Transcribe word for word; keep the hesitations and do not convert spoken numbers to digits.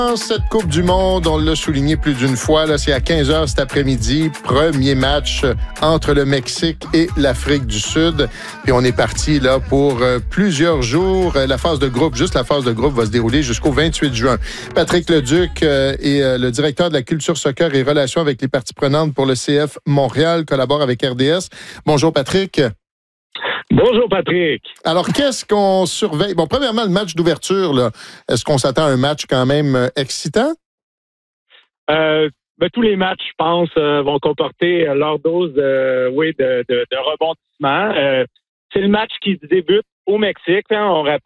Cette Coupe du Monde, on l'a souligné plus d'une fois, là, c'est à quinze heures cet après-midi. Premier match entre le Mexique et l'Afrique du Sud. Puis on est parti là pour euh, plusieurs jours. La phase de groupe, juste la phase de groupe va se dérouler jusqu'au vingt-huit juin. Patrick Leduc euh, est euh, le directeur de la culture soccer et relations avec les parties prenantes pour le C F Montréal, collabore avec R D S. Bonjour Patrick. Bonjour Patrick. Alors, qu'est-ce qu'on surveille? Bon, premièrement, le match d'ouverture, là, est-ce qu'on s'attend à un match quand même euh, excitant? Euh, ben, tous les matchs, je pense, euh, vont comporter leur dose euh, oui, de, de, de rebondissement. Euh, c'est le match qui débute au Mexique. Hein, on rappelle